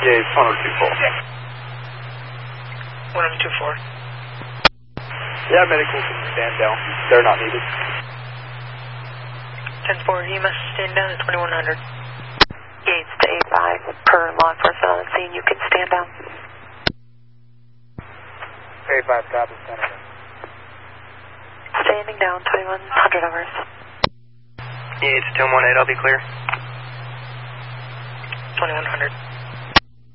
Yeah, it's 1024. 1024. Yeah, medical can stand down. They're not needed. 10-4, you must stand down at 2100. Gates to 85 per law enforcement on the scene. You can stand down. 85 copy, Senator. Standing down, 2100 hours. Yeah, it's 1018, I'll be clear. 2100.